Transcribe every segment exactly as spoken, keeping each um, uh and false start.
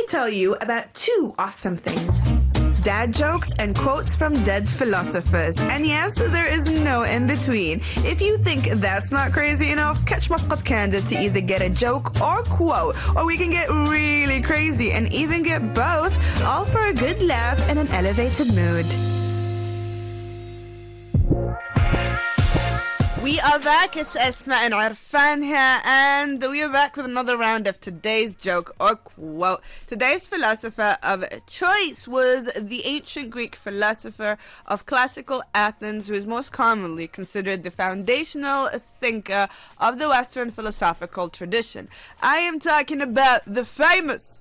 tell you about two awesome things. Dad jokes and quotes from dead philosophers. And yes, there is no in-between. If you think that's not crazy enough, catch Muscat Candid to either get a joke or quote. Or we can get really crazy and even get both, all for a good laugh and an elevated mood. We are back. It's Esma and Arfan here, and we are back with another round of today's joke or quote. Today's philosopher of choice was the ancient Greek philosopher of classical Athens, who is most commonly considered the foundational thinker of the Western philosophical tradition. I am talking about the famous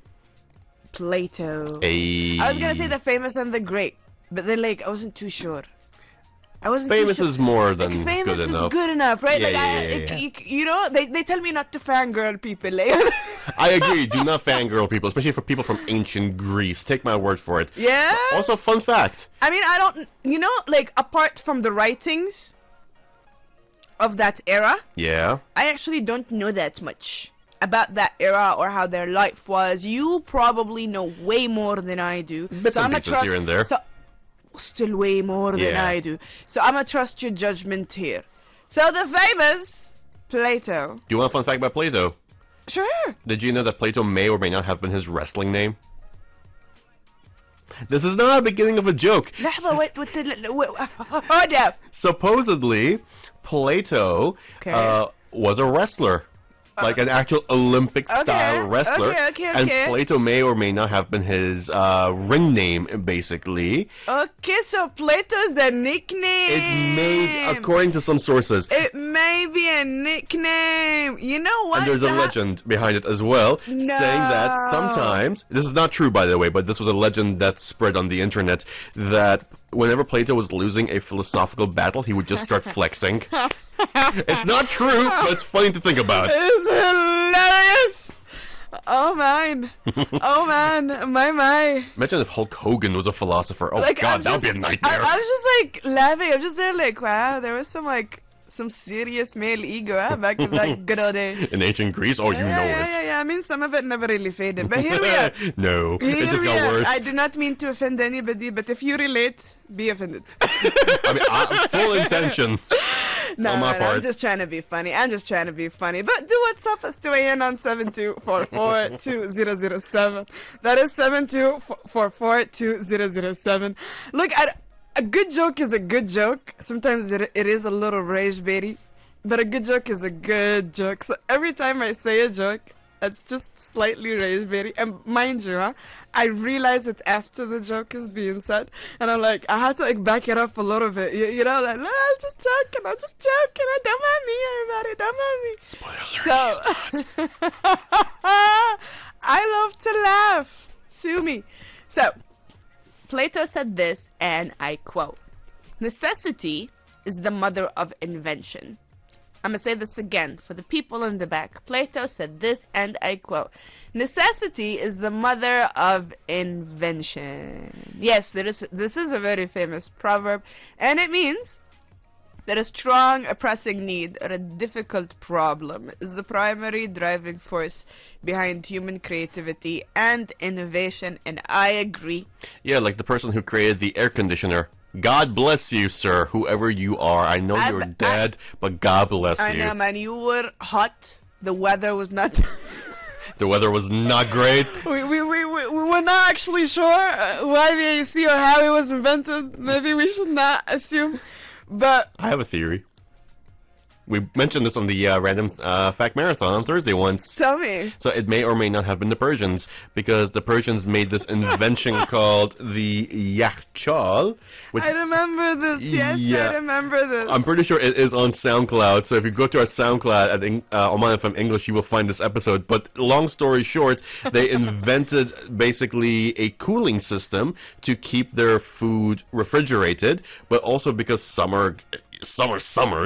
Plato. Hey. I was going to say the famous and the great, but then, like, I wasn't too sure. I wasn't famous too sure. is more than like, famous good is enough. good enough, right? Yeah, like, yeah, I, yeah, it, yeah. You, you know, they they tell me not to fangirl people. Like. I agree. Do not fangirl people, especially for people from ancient Greece. Take my word for it. Yeah. But also, fun fact. I mean, I don't. You know, like apart from the writings of that era, Yeah. I actually don't know that much about that era or how their life was. You probably know way more than I do. Bits so and I'm a pieces trust, here and there. So, still way more than Yeah. I do. So I'm gonna trust your judgment here. So the famous Plato. Do you want a fun fact about Plato? Sure. Did you know that Plato may or may not have been his wrestling name? This is not a beginning of a joke. لحظة, wait, wait, wait, wait, hold up. Supposedly, Plato Okay. uh, was a wrestler. Like an actual Olympic-style Okay, wrestler. okay, okay, And okay. Plato may or may not have been his uh, ring name, basically. Okay, so Plato's a nickname. It may, according to some sources, It may be a nickname. You know what? and there's a That- legend behind it as well, No. saying that sometimes, this is not true by the way, but this was a legend that spread on the internet, that whenever Plato was losing a philosophical battle, he would just start flexing. It's not true, but it's funny to think about. It's hilarious. Oh man. Oh man. My my. Imagine if Hulk Hogan was a philosopher. Oh Like, god, I'm that would just- be a nightmare. I, I was just like laughing. I'm just there like, wow, there was some like some serious male ego huh, back in that good old days. In ancient Greece? Oh, you yeah, know yeah, it. yeah, yeah. I mean, some of it never really faded. But here we are. No, Here it just we got are. worse. I do not mean to offend anybody, but if you relate, be offended. I mean, I, full intention. No, on my no, no, part. I'm just trying to be funny. I'm just trying to be funny. But do what's up us to weigh in on seven two four four two zero zero seven. That is seven two four four two zero zero seven. Look, I, a good joke is a good joke. Sometimes it, it is a little rage baity, but a good joke is a good joke. So every time I say a joke, it's just slightly rage baity. And mind you, huh, I realize it's after the joke is being said, and I'm like, I have to like back it up a little bit. You, you know, like, no, I'm just joking. I'm just joking. I don't mind me, everybody. Don't mind me. Spoiler. So, I love to laugh. Sue me. So, Plato said this, and I quote, "Necessity is the mother of invention." I'm going to say this again for the people in the back. Plato said this, and I quote, "Necessity is the mother of invention." Yes, there is, this is a very famous proverb, and it means that a strong, a pressing need, or a difficult problem is the primary driving force behind human creativity and innovation, and I agree. Yeah, like the person who created the air conditioner. God bless you, sir, whoever you are. I know I'm- you're dead, but God bless I you. know, man, you were hot. The weather was not... The weather was not great. we, we, we, we, we were not actually sure uh, why the A C or how it was invented. Maybe we should not assume. But I have a theory. We mentioned this on the uh, Random uh, Fact Marathon on Thursday once. tell me. So it may or may not have been the Persians, because the Persians made this invention called the yakhchal. Which I remember this. Yes, Yeah. I remember this. I'm pretty sure it is on SoundCloud. So if you go to our SoundCloud at Eng- uh, Oman F M English, you will find this episode. But long story short, they invented basically a cooling system to keep their food refrigerated, but also because summer, summer, summer,